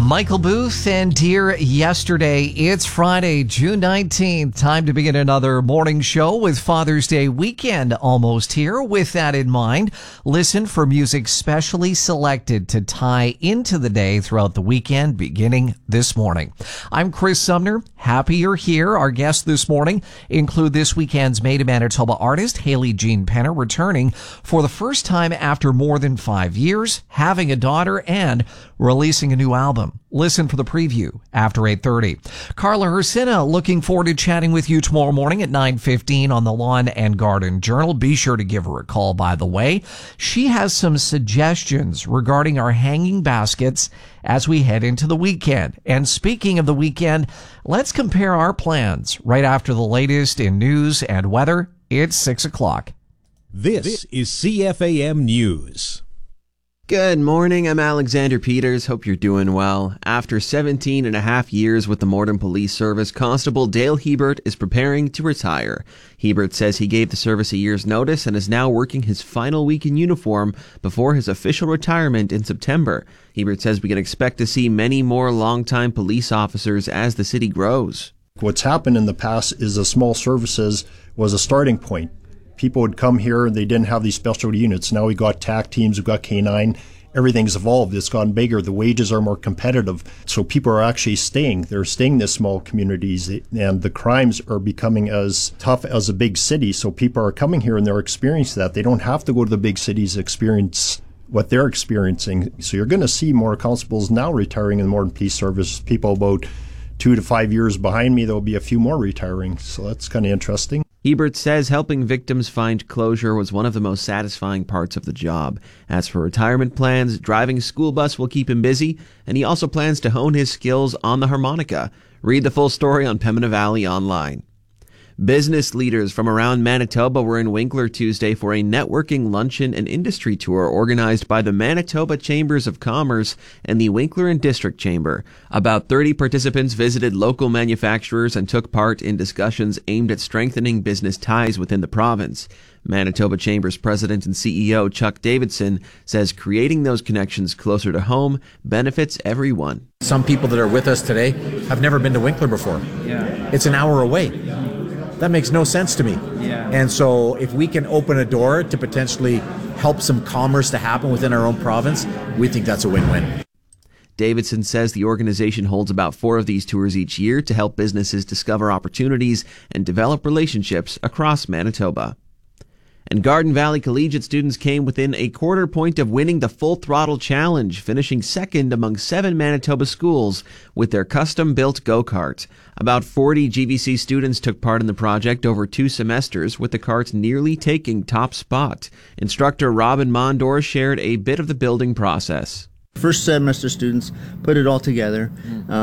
Michael Booth and Dear Yesterday. It's Friday, June 19th. Time to begin another morning show with Father's Day weekend almost here. With that in mind, listen for music specially selected to tie into the day throughout the weekend beginning this morning. I'm Chris Sumner. Happy you're here. Our guests this morning include this weekend's Made in Manitoba artist, Haley Jean Penner, returning for the first time after more than 5 years, having a daughter, and releasing a new album. Listen for the preview after 8:30. Carla Hersina, looking forward to chatting with you tomorrow morning at 9:15 on the Lawn and Garden Journal. Be sure to give her a call, by the way. She has some suggestions regarding our hanging baskets as we head into the weekend. And speaking of the weekend, let's compare our plans right after the latest in news and weather. It's 6 o'clock. This is CFAM News. Good morning, I'm Alexander Peters. Hope you're doing well. After 17 and a half years with the Morden Police Service, Constable Dale Hebert is preparing to retire. Hebert says he gave the service a year's notice and is now working his final week in uniform before his official retirement in September. Hebert says we can expect to see many more longtime police officers as the city grows. What's happened in the past is the small services was a starting point. People would come here and they didn't have these specialty units. Now we got TAC teams, we've got K9. Everything's evolved. It's gotten bigger. The wages are more competitive. So people are actually staying. They're staying in the small communities, and the crimes are becoming as tough as a big city. So people are coming here and they're experiencing that. They don't have to go to the big cities to experience what they're experiencing. So you're going to see more constables now retiring in the Morden Police Service. People about 2 to 5 years behind me, there'll be a few more retiring. So that's kind of interesting. Hebert says helping victims find closure was one of the most satisfying parts of the job. As for retirement plans, driving a school bus will keep him busy, and he also plans to hone his skills on the harmonica. Read the full story on Pembina Valley Online. Business leaders from around Manitoba were in Winkler Tuesday for a networking luncheon and industry tour organized by the Manitoba Chambers of Commerce and the Winkler and District Chamber. About 30 participants visited local manufacturers and took part in discussions aimed at strengthening business ties within the province. Manitoba Chambers President and CEO Chuck Davidson says creating those connections closer to home benefits everyone. Some people that are with us today have never been to Winkler before. It's an hour away. That makes no sense to me. And so if we can open a door to potentially help some commerce to happen within our own province, we think that's a win-win. Davidson says the organization holds about 4 of these tours each year to help businesses discover opportunities and develop relationships across Manitoba. And Garden Valley Collegiate students came within a quarter point of winning the Full Throttle Challenge, finishing second among 7 Manitoba schools with their custom-built go-kart. About 40 GVC students took part in the project over 2 semesters, with the cart nearly taking top spot. Instructor Robin Mondor shared a bit of the building process. First semester students put it all together,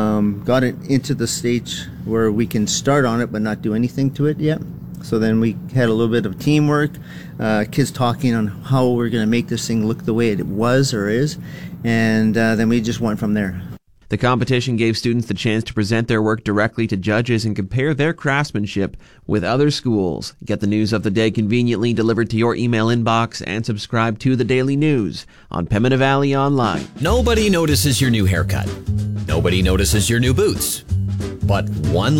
got it into the stage where we can start on it but not do anything to it yet. So then we had a little bit of teamwork, kids talking on how we're going to make this thing look the way it was or is, and then we just went from there. The competition gave students the chance to present their work directly to judges and compare their craftsmanship with other schools. Get the news of the day conveniently delivered to your email inbox and subscribe to the Daily News on Pembina Valley Online. Nobody notices your new haircut. Nobody notices your new boots. But one